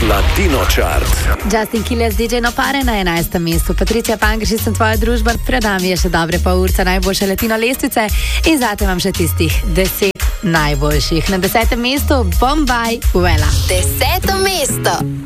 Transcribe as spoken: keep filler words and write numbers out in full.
Latino Chart. Justin Quiles, D J Nopare na enajstem mestu. Patricija Pankrič, sem tvoja družba, pred nami je še dobre pol urca najboljše latino lestvice in zate vam še tistih deset najboljših. Na desetem mestu Bombaj, Vuela. Deseto mesto.